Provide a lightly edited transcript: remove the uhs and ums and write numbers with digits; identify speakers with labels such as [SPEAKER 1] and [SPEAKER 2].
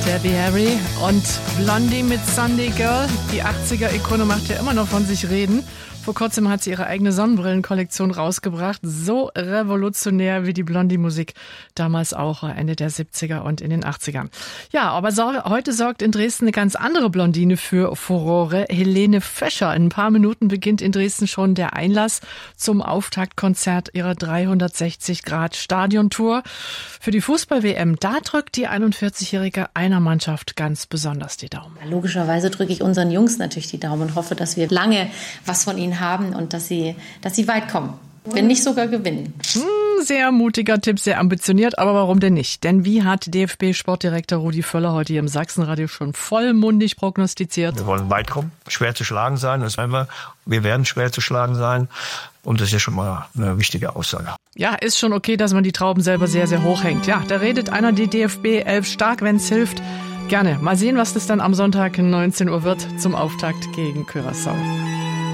[SPEAKER 1] Debbie Harry und Blondie mit Sunday Girl. Die 80er-Ikone macht ja immer noch von sich reden. Vor kurzem hat sie ihre eigene Sonnenbrillenkollektion rausgebracht. So revolutionär wie die Blondie-Musik. Damals auch Ende der 70er und in den 80ern. Ja, aber heute sorgt in Dresden eine ganz andere Blondine für Furore. Helene Fischer. In ein paar Minuten beginnt in Dresden schon der Einlass zum Auftaktkonzert ihrer 360-Grad-Stadiontour. Für die Fußball-WM, da drückt die 41-Jährige einer Mannschaft ganz besonders die Daumen.
[SPEAKER 2] Logischerweise drücke ich unseren Jungs natürlich die Daumen und hoffe, dass wir lange was von ihnen haben und dass sie weit kommen. Wenn nicht sogar gewinnen.
[SPEAKER 1] Sehr mutiger Tipp, sehr ambitioniert, aber warum denn nicht? Denn wie hat DFB-Sportdirektor Rudi Völler heute hier im Sachsenradio schon vollmundig prognostiziert?
[SPEAKER 3] Wir wollen weit kommen, schwer zu schlagen sein, das werden wir. Wir werden schwer zu schlagen sein und das ist ja schon mal eine wichtige Aussage.
[SPEAKER 1] Ja, ist schon okay, dass man die Trauben selber sehr, sehr hoch hängt. Ja, da redet einer die DFB 11 stark, wenn's hilft. Gerne. Mal sehen, was das dann am Sonntag 19 Uhr wird zum Auftakt gegen Curaçao.